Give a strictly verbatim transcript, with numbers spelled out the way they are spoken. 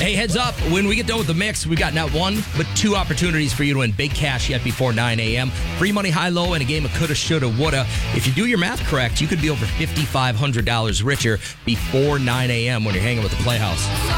Hey, heads up. When we get done with the mix, we've got not one, but two opportunities for you to win big cash yet before nine a.m. Free money, high-low, and a game of coulda, shoulda, woulda. If you do your math correct, you could be over five thousand five hundred dollars richer before nine a.m. when you're hanging with the Playhouse.